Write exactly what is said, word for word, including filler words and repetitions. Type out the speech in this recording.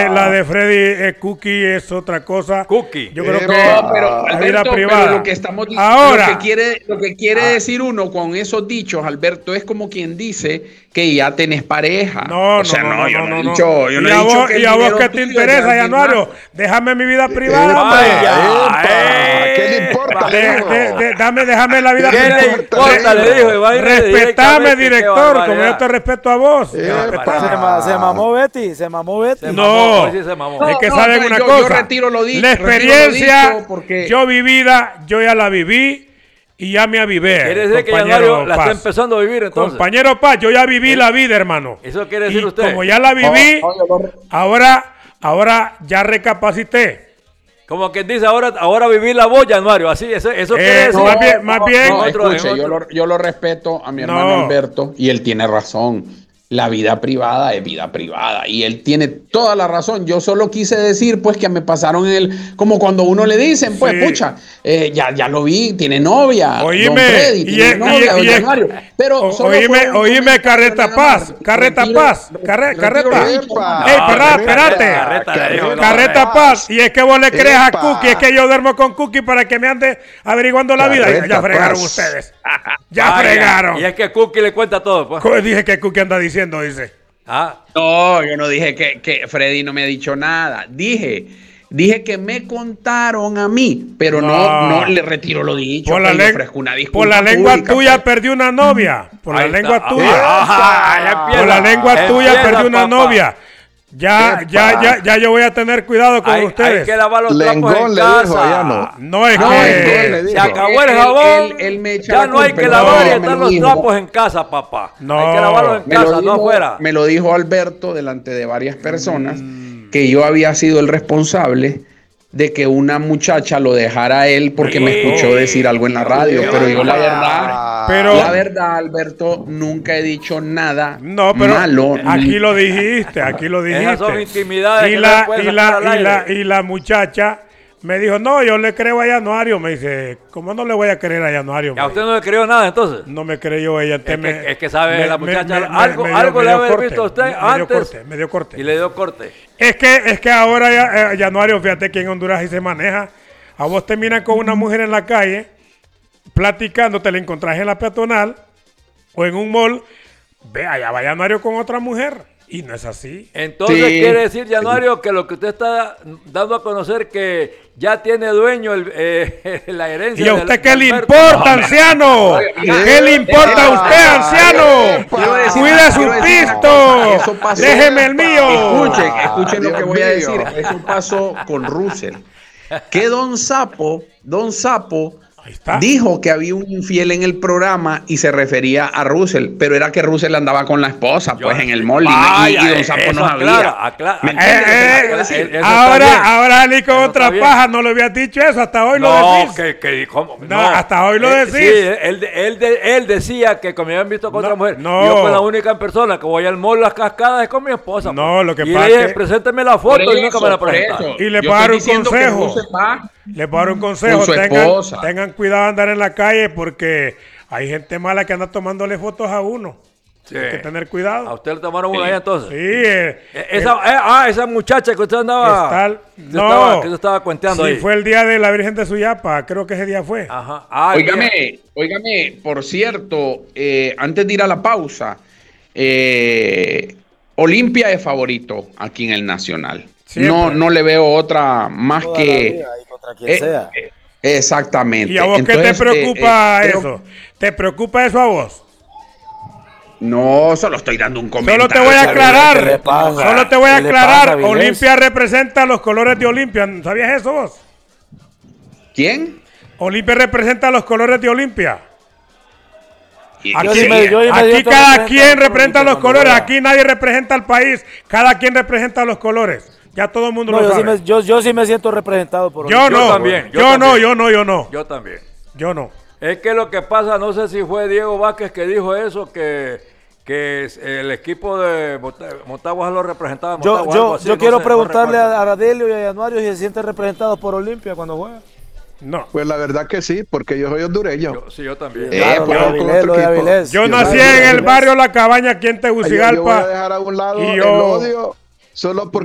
La de Freddy eh, Cookie es otra cosa. Cookie. Yo creo Epa. que No, pero, la Alberto, vida pero privada. lo que estamos diciendo, Ahora, lo que quiere, lo que quiere ah, decir uno con esos dichos, Alberto, es como quien dice que ya tenés pareja. no, o sea, no, no, no, no, yo no, no he no. dicho, yo no y he a dicho vos, que el y a vos dinero qué te tuyo es de interesa, alguien Januario, más. déjame mi vida privada, Epa, hombre. epa, eh, ¿qué le importa? De- le dijo? de- de- dame, déjame la vida ¿Qué ¿Qué privada. le importa? Le dijo. y va a ir Respetame, directamente, qué director, como yo barbaridad. te respeto a vos. Epa. Respetame. Se, ma- se mamó Betty, se mamó Betty. Se No. mamó, hoy sí se mamó. Es que No, saben no, una yo- cosa. yo retiro lo dicho, la retiro lo experiencia, dicho porque- yo vivida, yo ya la viví y ya me avivé. Quiere decir que compañero Januario la está Paz. empezando a vivir entonces. Compañero Paz, yo ya viví la vida, hermano. Eso quiere decir Y usted. como ya la viví, No, no, yo lo- ahora, ahora ya recapacité. Como quien dice, ahora, ahora vivir la voz, Januario. Así, eso, eso Eh, quiere decir. no, más bien- más bien- no, otro- escuche, en yo, otro- lo, yo lo respeto a mi No. hermano Alberto y él tiene razón. La vida privada es vida privada y él tiene toda la razón. Yo solo quise decir, pues, que me pasaron en el... Como cuando uno le dicen, pues, Sí. pucha, eh, ya, ya lo vi, tiene novia. Oíme, don Freddy, y tiene es- novia, y- don y es- Januario. Pero o- solo oíme, fue un oíme, comentario Carreta nada Paz, más. Carreta Retiro- Paz, carre- retiro Carreta. lo dicho. Epa. Ey, No, espera, Carreta, espérate. Carreta, le dijo, no, Carreta Paz, y es que vos le crees a Epa. Cookie, es que yo duermo con Cookie para que me ande averiguando la vida. Ya, ya Carreta fregaron Paz. ustedes. Ya Vaya, fregaron. Y es que Cookie le cuenta todo. Pues. Co- Dije que Cookie anda diciendo, dice. Ah, No, yo no dije que, que Freddy no me ha dicho nada. Dije, dije que me contaron a mí, pero no, No. no, le retiro lo dicho. Por la, pues, le len- ofrezco una por disculpa la lengua pública, tuya pues. perdí una novia. Por la ahí lengua está. tuya. Ah, ya empieza. Por la lengua tuya Empieza, perdí una papá. novia. Ya, Epa. ya, ya, ya yo voy a tener cuidado con Hay, hay ustedes. que lavar los trapos Lengón en le casa. dijo, allá no. No es No, que. Lengón le Se dijo. acabó el Él- jabón. él- él me echa ya la no hay culpa, que no, lavar y me están lo los dijo. trapos en casa, papá. No. Hay que lavarlos en Me lo casa, no dijo- afuera. Me lo dijo Alberto delante de varias personas que yo había sido el responsable de que una muchacha lo dejara a él porque me escuchó decir algo en la radio. Pero yo la verdad, Pero- la verdad, Alberto, nunca he dicho nada No, pero malo. aquí lo dijiste, aquí lo dijiste. Esas son intimidades Y que la, no puedes y, sacar la, al y, la, aire. y la muchacha me dijo, no, yo le creo a Januario. Me dice, ¿cómo no le voy a creer a Januario? ¿A usted no le creyó nada entonces? No me creyó ella. Es que, me- es que sabe me- la me- muchacha, me- algo, me dio- algo me le dio haber corte, visto a usted me- me dio antes corte, me dio corte. y le dio corte. Es que, es que ahora ya, eh, Januario, fíjate que en Honduras sí se maneja. A vos te miran con una mujer en la calle, platicando, te la encontrás en la peatonal o en un mall. Ve, allá va Januario con otra mujer. Y no es así. Entonces Sí. quiere decir, Januario, que lo que usted está dando a conocer que ya tiene dueño el, eh, la herencia. ¿Y a del- usted qué del le Alberto. importa, anciano? ¿Qué le importa a usted, anciano? Quiero decir- Cuida su quiero decir una pisto. cosa, eso pasó- Déjeme el mío. Escuchen, escuchen lo Dios que voy a mío. decir. Eso pasó con Russell. Que Don Sapo, Don Sapo Ahí está. dijo que había un infiel en el programa y se refería a Russell, pero era que Russell andaba con la esposa, pues en el mall y, y- y Vaya, Don Sapo eso no sabía. aclara, aclara. ¿Me Eh, entiendes lo que eh, quiero decir? Eso está bien. ahora, ahora salí con Eso otra está bien. paja. No le habías dicho eso. Hasta hoy lo No, decís. que, que ¿cómo? No, hasta hoy lo Eh, decís. Sí, él, él, de- él decía que como habían visto con No, otra mujer, no. yo con la única persona que voy al mall Las Cascadas es con mi esposa. No, pues. lo que y pasa le dije, es que- presénteme la Por foto y nunca me la eso, por presentaron. eso. Y le Yo puedo dar estoy un diciendo que consejo. Russell va Les puedo dar un consejo. con su Tengan, esposa. tengan cuidado de andar en la calle porque hay gente mala que anda tomándole fotos a uno. Sí. Hay que tener ¿A cuidado. usted le tomaron una Sí. ahí entonces? Sí. eh, Eh, Esa, eh, ah, esa muchacha que usted andaba. Está- que no. estaba, que usted estaba cuenteando sí, ahí. fue el día de la Virgen de Suyapa. Creo que ese día fue. Ajá. Ah, el día- Óigame, óigame, por cierto, eh, antes de ir a la pausa, eh, Olimpia es favorito aquí en el Nacional. Siempre. No, no le veo otra más Toda la que... vida y contra quien eh, sea. eh, exactamente. ¿Y a vos Entonces, qué te preocupa eh, eh, creo- eso? ¿Te preocupa eso a vos? No, solo estoy dando un comentario. Solo te voy a ¿Qué le aclarar. pasa? Solo te voy a ¿Qué le aclarar. pasa, Vilés? Olimpia representa los colores de Olimpia. ¿Sabías eso vos? ¿Quién? Olimpia representa los colores de Olimpia. Y- Aquí, Yo sí me- yo sí me aquí siento cada representado quien por representa Olimpia los cuando colores. juega. Aquí nadie representa al país. Cada quien representa los colores. Ya todo el mundo No, lo yo, sí sabe. me, yo, yo sí me siento representado por Yo Olimpia. no. también, Yo, yo no, también. yo no, yo no. Yo también. Yo no. Es que lo que pasa, no sé si fue Diego Vázquez que dijo eso, que, que el equipo de Mota- Motagua lo representaba. Yo, Motagua, yo, algo así, yo no quiero sé, no preguntarle recuerdo. a Aradelio y a Januario si se sienten representados por Olimpia cuando juega. No. Pues la verdad que sí, porque yo soy hondureño. Yo- sí, yo también. Eh, Claro, pues, lo de con Avilés, otro lo de equipo. Avilés. Yo Yo nací nací en en el Avilés. barrio La Cabaña aquí en Yo, yo voy a Tegucigalpa. dejar a un lado Y el yo- odio solo porque